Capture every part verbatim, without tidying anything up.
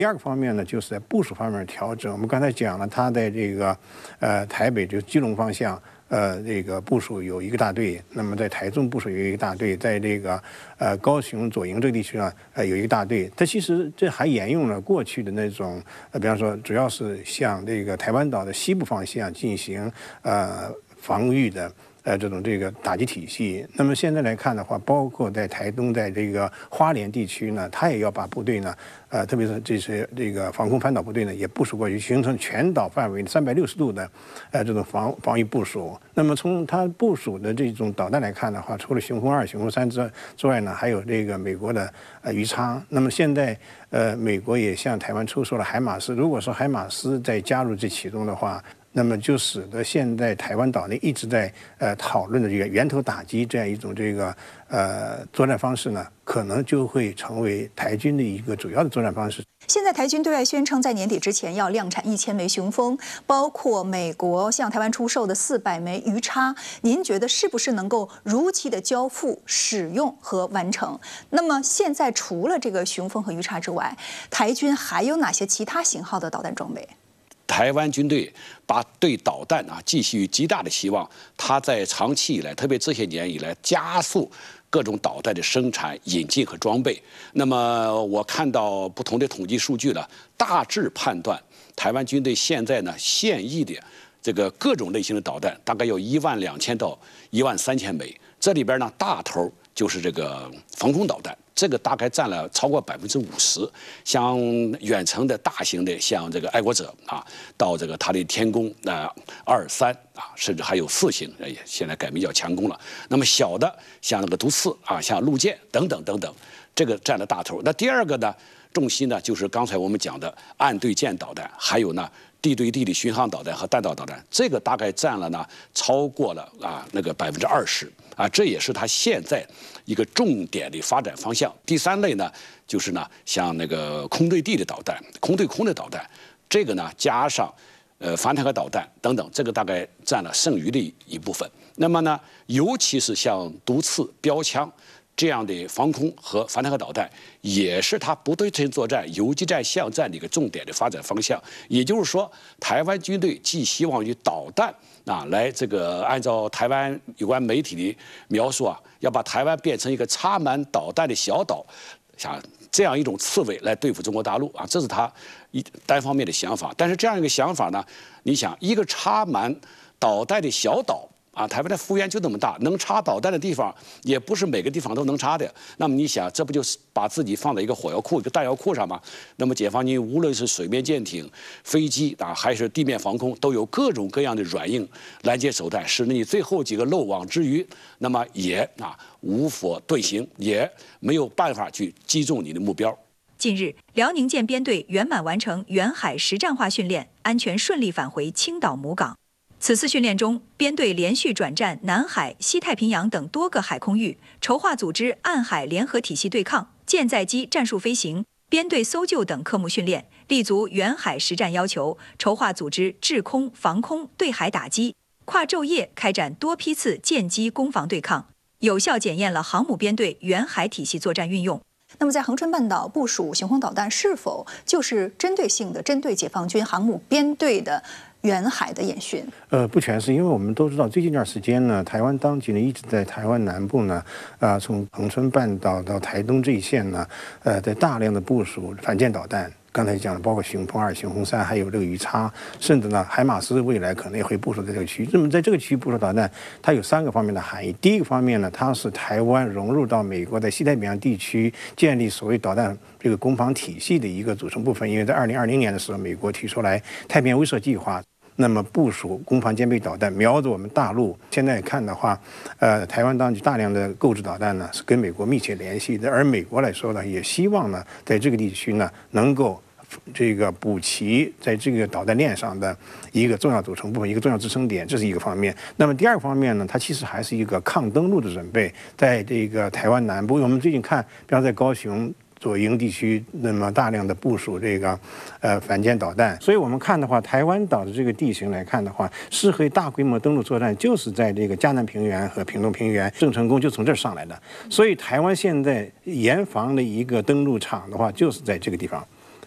第二个方面呢，就是在部署方面调整。我们刚才讲了，它在这个呃台北就是基隆方向，呃这个部署有一个大队，那么在台中部署有一个大队，在这个呃高雄左营这个地区呢，呃有一个大队。它其实这还沿用了过去的那种，呃比方说主要是向这个台湾岛的西部方向进行呃防御的。呃，这种这个打击体系，那么现在来看的话，包括在台东，在这个花莲地区呢，它也要把部队呢，呃，特别是这些这个防空反导部队呢，也部署过去，形成全岛范围三百六十度的，呃，这种防防御部署。那么从它部署的这种导弹来看的话，除了雄风二、雄风三之之外呢，还有这个美国的呃鱼叉。那么现在呃，美国也向台湾出售了海马斯，如果说海马斯再加入这其中的话，那么就使得现在台湾岛内一直在呃讨论的这个源头打击这样一种这个呃作战方式呢，可能就会成为台军的一个主要的作战方式。 现在台军对外宣称，在年底之前要量产一千枚雄风，包括美国向台湾出售的四百枚鱼叉。您觉得是不是能够如期的交付、使用和完成？那么现在除了这个雄风和鱼叉之外，台军还有哪些其他型号的导弹装备？ 台湾军队把对导弹啊寄予极大的希望，它在长期以来，特别这些年以来，加速各种导弹的生产、引进和装备。那么我看到不同的统计数据了，大致判断台湾军队现在呢现役的这个各种类型的导弹大概有一万两千到一万三千枚，这里边呢大头就是这个防空导弹。这个大概占了超过百分之五十，像远程的大型的，像这个爱国者啊，到这个它的天宫啊二三啊，甚至还有四型，哎，现在改名叫强攻了。那么小的像那个毒刺啊，像陆舰等等等等，这个占了大头。那第二个呢，重心呢就是刚才我们讲的岸对舰导弹，还有呢地对地的巡航导弹和弹道导弹，这个大概占了呢超过了啊那个百分之二十啊，这也是它现在一个重点的发展方向。第三类呢，就是呢像那个空对地的导弹、空对空的导弹，这个呢加上呃反坦克导弹等等，这个大概占了剩余的一部分。那么呢，尤其是像毒刺、标枪这样的防空和反坦克导弹，也是它不对称作战、游击战、巷战的一个重点的发展方向。也就是说，台湾军队寄希望于导弹啊，来这个按照台湾有关媒体的描述啊，要把台湾变成一个插满导弹的小岛，像这样一种刺猬来对付中国大陆啊，这是他一单方面的想法。但是这样一个想法呢，你想一个插满导弹的小岛。啊，台湾的幅员就那么大，能插导弹的地方也不是每个地方都能插的。那么你想，这不就是把自己放在一个火药库、一个弹药库上吗？那么解放军无论是水面舰艇、飞机啊，还是地面防空，都有各种各样的软硬拦截手段，使得你最后几个漏网之鱼，那么也啊无法遁形，也没有办法去击中你的目标。 近日，辽宁舰编队圆满完成远海实战化训练，安全顺利返回青岛母港。此次训练中，编队连续转战南海、西太平洋等多个海空域，筹划组织岸海联合体系对抗、舰载机战术飞行、编队搜救等科目训练，立足远海实战要求，筹划组织制空、防空、对海打击，跨昼夜开展多批次舰机攻防对抗，有效检验了航母编队远海体系作战运用。那么，在恒春半岛部署雄风导弹，是否就是针对性的针对解放军航母编队的远海的演训？ 呃，不全是，因为我们都知道，最近一段时间呢，台湾当局呢一直在台湾南部呢，啊、呃，从恒春半岛到台东这一线呢，呃，在大量的部署反舰导弹。刚才讲的，包括雄风二、雄风三，还有这个鱼叉，甚至呢，海马斯未来可能也会部署在这个区域。那么在这个区域部署导弹，它有三个方面的含义。第一个方面呢，它是台湾融入到美国在西太平洋地区建立所谓导弹这个攻防体系的一个组成部分。因为在二零二零年的时候，美国提出来太平洋威慑计划。那么部署攻防兼备导弹，瞄着我们大陆。现在看的话，呃，台湾当局大量的购置导弹呢，是跟美国密切联系的。而美国来说呢，也希望呢，在这个地区呢，能够这个补齐在这个导弹链上的一个重要组成部分，一个重要支撑点，这是一个方面。那么第二个方面呢，它其实还是一个抗登陆的准备，在这个台湾南部，我们最近看，比方在高雄左营地区，那么大量的部署这个呃反舰导弹，所以我们看的话，台湾岛的这个地形来看的话，适合大规模登陆作战，就是在这个嘉南平原和屏东平原，郑成功就从这儿上来的。所以台湾现在严防的一个登陆场的话，就是在这个地方。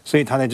所以他在